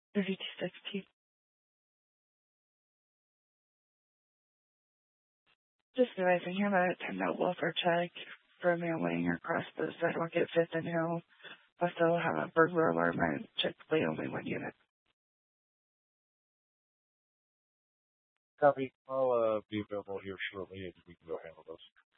3260. Just advising here about a 10-note welfare check for a man laying across the sidewalk at 5th and Hill. Also have a burglar alarm and check plate only 1 unit. Copy. I'll be available here shortly and we can go handle those.